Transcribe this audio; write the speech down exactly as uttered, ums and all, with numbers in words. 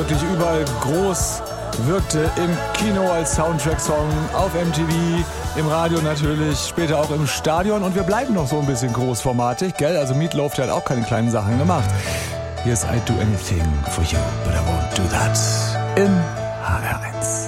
Wirklich überall groß wirkte, im Kino als Soundtrack-Song, auf M T V, im Radio natürlich, später auch im Stadion und wir bleiben noch so ein bisschen großformatig, gell? Also Meatloaf, der hat auch keine kleinen Sachen gemacht. Hier ist I'd Do Anything For You, But I Won't Do That in H R eins.